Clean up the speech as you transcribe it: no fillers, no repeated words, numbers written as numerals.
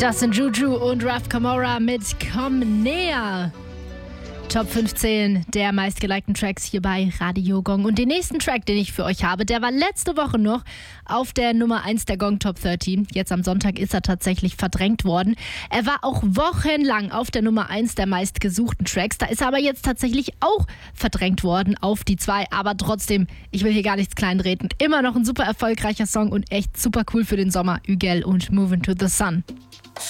Justin Juju und Raf Camora mit Komm näher. Top 15 der meistgelikten Tracks hier bei Radio Gong. Und den nächsten Track, den ich für euch habe, der war letzte Woche noch auf der Nummer 1 der Gong Top 13. Jetzt am Sonntag ist er tatsächlich verdrängt worden. Er war auch wochenlang auf der Nummer 1 der meistgesuchten Tracks. Da ist er aber jetzt tatsächlich auch verdrängt worden auf die 2. Aber trotzdem, ich will hier gar nichts kleinreden. Immer noch ein super erfolgreicher Song und echt super cool für den Sommer. Hügel und Moving to the Sun.